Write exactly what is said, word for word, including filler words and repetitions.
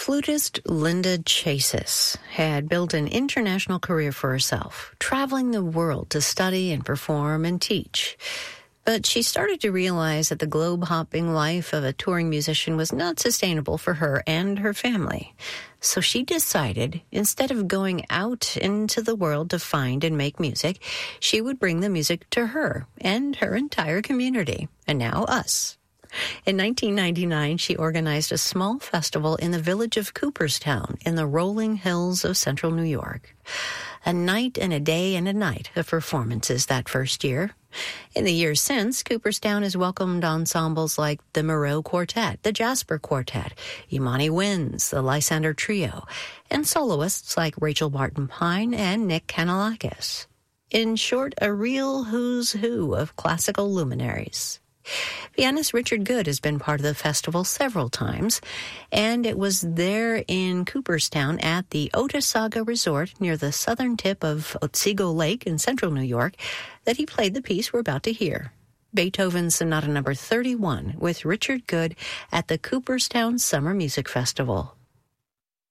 Flutist Linda Chasis had built an international career for herself, traveling the world to study and perform and teach. But she started to realize that the globe-hopping life of a touring musician was not sustainable for her and her family. So she decided, instead of going out into the world to find and make music, she would bring the music to her and her entire community, and now us. In nineteen ninety-nine, she organized a small festival in the village of Cooperstown in the rolling hills of central New York. A night and a day and a night of performances that first year. In the years since, Cooperstown has welcomed ensembles like the Moreau Quartet, the Jasper Quartet, Imani Winds, the Lysander Trio, and soloists like Rachel Barton Pine and Nick Kanalakis. In short, a real who's who of classical luminaries. Pianist Richard Good has been part of the festival several times, and it was there in Cooperstown at the Otesaga Resort near the southern tip of Otsego Lake in central New York that he played the piece we're about to hear, Beethoven's Sonata Number thirty-one, with Richard Good at the Cooperstown Summer Music Festival.